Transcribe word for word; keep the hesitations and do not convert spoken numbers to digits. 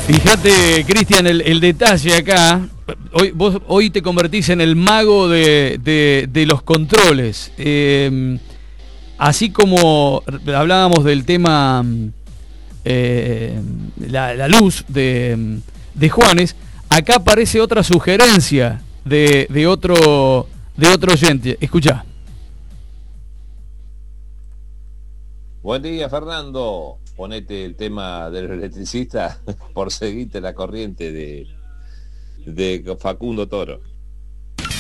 Fíjate, Cristian, el, el detalle acá. Hoy, vos hoy te convertís en el mago de, de, de los controles. Eh, así como hablábamos del tema eh, la, la luz de, de Juanes, acá aparece otra sugerencia de, de otro de otro oyente. Escuchá. Buen día, Fernando. Ponete el tema del electricista por seguirte la corriente de, de Facundo Toro.